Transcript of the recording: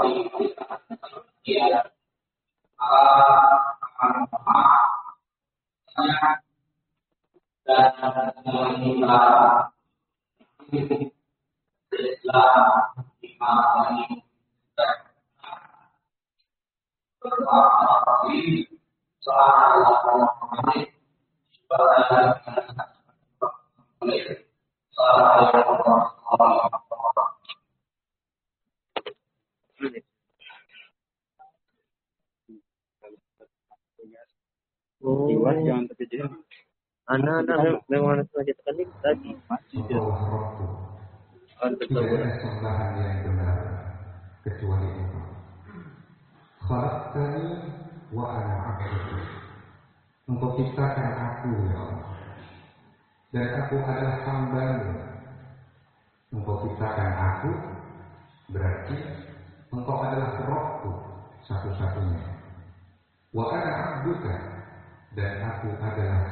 Jiwa jangan terkejut. Anak-anak memang sengaja tekan tadi. Tidak ada sembahan yang benar kecuali Allah. Khalaqtani wa ana 'abduka. Engkau ciptakan aku ya Allah, dan aku adalah hamba-Mu. Engkau ciptakan aku, berarti engkau adalah Rabbku satu-satunya. Wa ana 'abduka, dan aku adalah